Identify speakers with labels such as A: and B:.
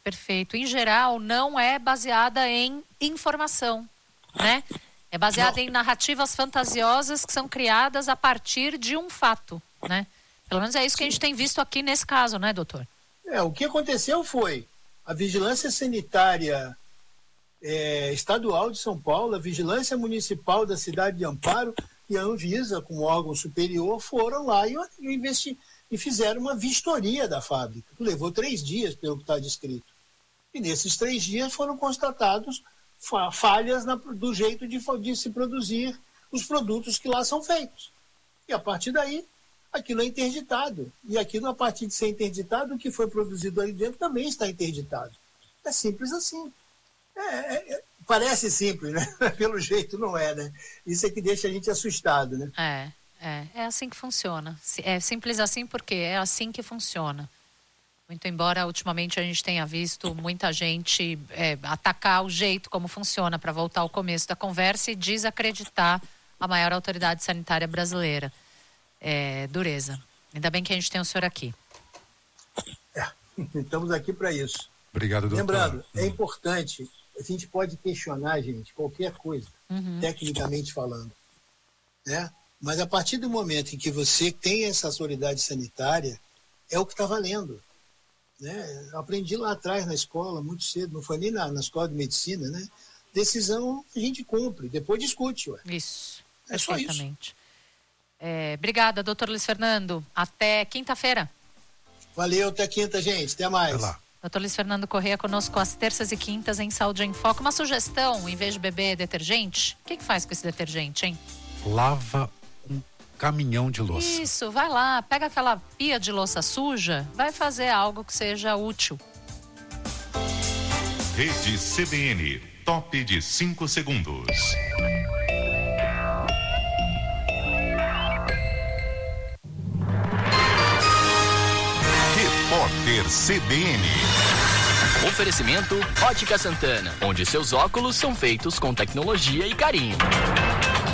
A: perfeito. Em geral, não é baseada em informação, né? É baseada em narrativas fantasiosas que são criadas a partir de um fato, né? Pelo menos é isso que a gente tem visto aqui nesse caso, né, doutor?
B: O que aconteceu foi a Vigilância Sanitária Estadual de São Paulo, a Vigilância Municipal da cidade de Amparo e a Anvisa, como órgão superior, foram lá e fizeram uma vistoria da fábrica. Levou 3 dias, pelo que está descrito. E nesses 3 dias foram constatados falhas do jeito de se produzir os produtos que lá são feitos. E a partir daí, aquilo é interditado. E aquilo, a partir de ser interditado, o que foi produzido ali dentro também está interditado. É simples assim. Parece simples, né? Pelo jeito não é, né? Isso é que deixa a gente assustado, né?
A: É assim que funciona. É simples assim porque é assim que funciona. Muito embora ultimamente a gente tenha visto muita gente atacar o jeito como funciona, para voltar ao começo da conversa, e desacreditar a maior autoridade sanitária brasileira. Dureza. Ainda bem que a gente tem o senhor aqui.
B: Estamos aqui para isso.
C: Obrigado, doutor.
B: Lembrando, é importante, a gente pode questionar, gente, qualquer coisa, tecnicamente falando, né? Mas a partir do momento em que você tem essa autoridade sanitária, é o que está valendo. Né? Eu aprendi lá atrás na escola, muito cedo, não foi nem na escola de medicina, né? Decisão a gente cumpre, depois discute.
A: Isso,
B: é só isso.
A: Obrigada, doutor Luiz Fernando. Até quinta-feira.
B: Valeu, até quinta, gente. Até mais.
C: Vai lá.
A: Doutor Luiz Fernando Corrêa conosco às terças e quintas em Saúde em Foco. Uma sugestão, em vez de beber detergente, o que faz com esse detergente, hein?
C: Lava um caminhão de louça.
A: Isso, vai lá, pega aquela pia de louça suja, vai fazer algo que seja útil.
D: Rede CBN, top de 5 segundos. Repórter CBN.
E: Oferecimento Ótica Santana, onde seus óculos são feitos com tecnologia e carinho.